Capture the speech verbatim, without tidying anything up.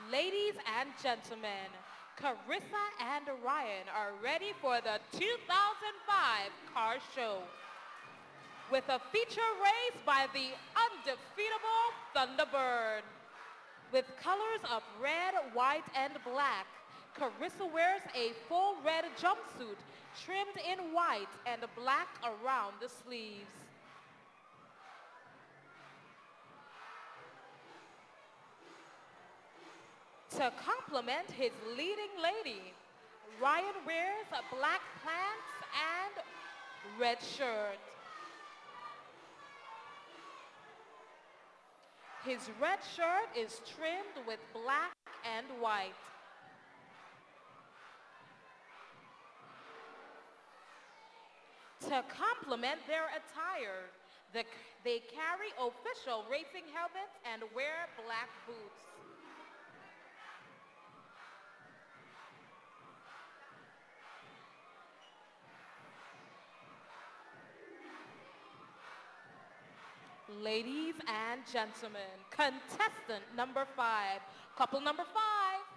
Ladies and gentlemen, Carissa and Ryan are ready for the two thousand five car show with a feature race by the undefeatable Thunderbird. With colors of red, white, and black, Carissa wears a full red jumpsuit trimmed in white and black around the sleeves. To complement his leading lady, Ryan wears black pants and red shirt. His red shirt is trimmed with black and white. To complement their attire, the, they carry official racing helmets and wear black boots. Ladies and gentlemen, contestant number five, couple number five.